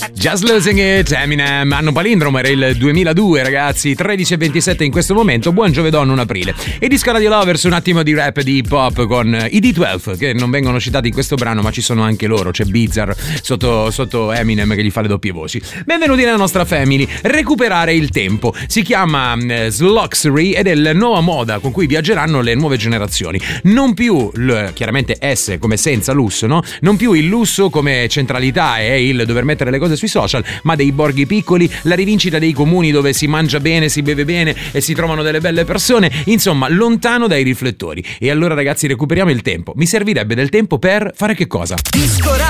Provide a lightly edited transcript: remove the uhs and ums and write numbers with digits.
Just Losing It, Eminem, anno palindromo, era il 2002 ragazzi, 13:27 in questo momento, buon giovedì 1 aprile. E Disco Radio Lovers, un attimo di rap, di hip hop con i D12 che non vengono citati in questo brano ma ci sono anche loro, c'è Bizarre sotto Eminem che gli fa le doppie voci. Benvenuti nella nostra family. Recuperare il tempo si chiama Sluxury ed è la nuova moda con cui viaggeranno le nuove generazioni. Non più chiaramente S come senza lusso, no? Non più il lusso come centralità e il dover mettere le cose sui social, ma dei borghi piccoli, la rivincita dei comuni dove si mangia bene, si beve bene e si trovano delle belle persone, insomma lontano dai riflettori. E allora ragazzi recuperiamo il tempo. Mi servirebbe del tempo per fare che cosa? Disco